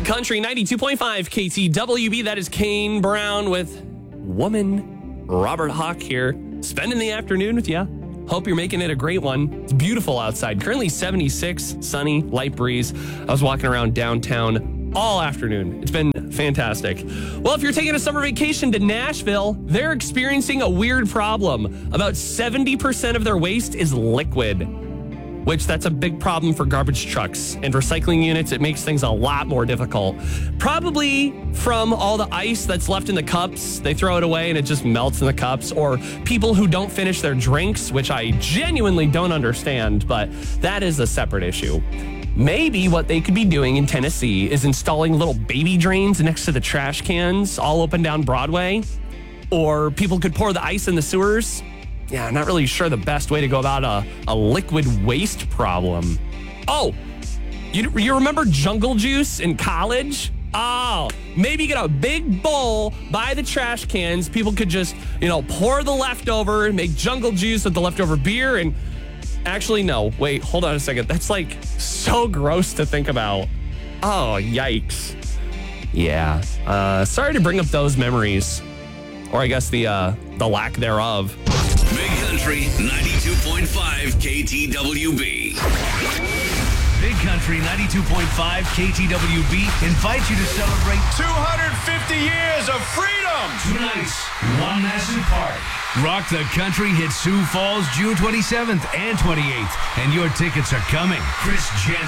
Country 92.5 KTWB. That is Kane Brown with Woman. Robert Hawk here, spending the afternoon with you. Hope you're making it a great one. It's beautiful outside. Currently 76, sunny, light breeze. I was walking around downtown all afternoon. It's been fantastic. Well, if you're taking a summer vacation to Nashville, they're experiencing a weird problem. About 70% of their waste is liquid, which that's a big problem for garbage trucks and recycling units. It makes things a lot more difficult. Probably from all the ice that's left in the cups. They throw it away and it just melts in the cups. Or people who don't finish their drinks, which I genuinely don't understand, but that is a separate issue. Maybe what they could be doing in Tennessee is installing little baby drains next to the trash cans all up and down Broadway. Or people could pour the ice in the sewers. Yeah, I'm not really sure the best way to go about a liquid waste problem. Oh, you remember Jungle Juice in college? Oh, maybe get a big bowl by the trash cans. People could just, pour the leftover and make Jungle Juice with the leftover beer. And actually, no, wait, hold on a second. That's like so gross to think about. Oh, yikes. Yeah, sorry to bring up those memories. Or I guess the lack thereof. Big Country 92.5 KTWB. Big Country 92.5 KTWB invites you to celebrate 250 years of freedom. tonight's one massive party. Rock the Country hits Sioux Falls June 27th and 28th, and your tickets are coming. Chris Jensen.